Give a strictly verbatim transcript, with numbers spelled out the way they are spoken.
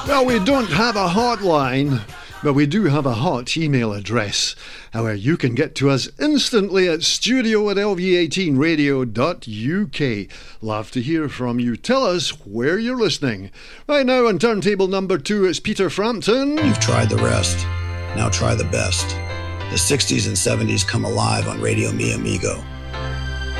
Well, we don't have a hotline, but we do have a hot email address where you can get to us instantly at studio at L V eighteen radio dot U K. Love to hear from you. Tell us where you're listening. Right now on turntable number two, it's Peter Frampton. You've tried the rest. Now try the best. The sixties and seventies come alive on Radio Mi Amigo.